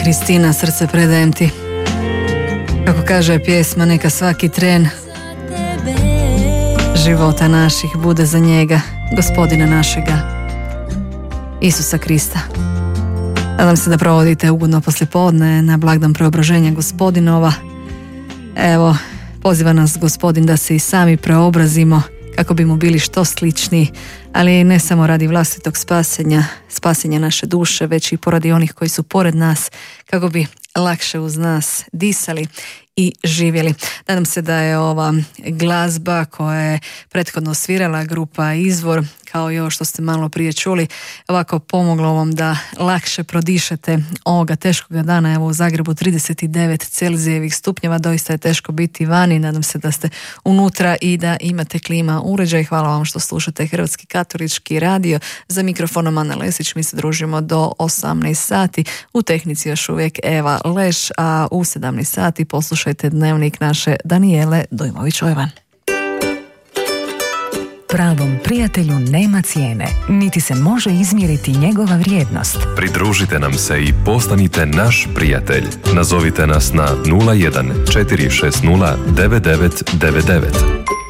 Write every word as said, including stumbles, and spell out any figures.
Kristina, srce predajem ti. Kako kaže pjesma, neka svaki tren života naših bude za njega, Gospodina našega, Isusa Krista. Nadam se da provodite ugodno poslijepodne na blagdan preobraženja Gospodinova. Evo, poziva nas Gospodin da se i sami preobrazimo kako bi mu bili što sličniji, ali ne samo radi vlastitog spasenja, spasenja naše duše, već i poradi onih koji su pored nas, kako bi lakše uz nas disali i živjeli. Nadam se da je ova glazba koja je prethodno svirala grupa Izvor, kao i ovo što ste malo prije čuli, ovako pomoglo vam da lakše prodišete ovoga teškoga dana. Evo u Zagrebu trideset devet Celzijevih stupnjeva, doista je teško biti vani. Nadam se da ste unutra i da imate klima uređaj. Hvala vam što slušate Hrvatski katolički radio. Za mikrofonom Ana Lesić, mi se družimo do osamnaest sati. U tehnici još uvijek Eva Leš, a u sedamnaest sati poslušajte dnevnik naše Danijele Dojmović-Ojvan. Pravom prijatelju nema cijene, niti se može izmjeriti njegova vrijednost. Pridružite nam se i postanite naš prijatelj. Nazovite nas na nula jedan četiri šest nula devet devet devet devet.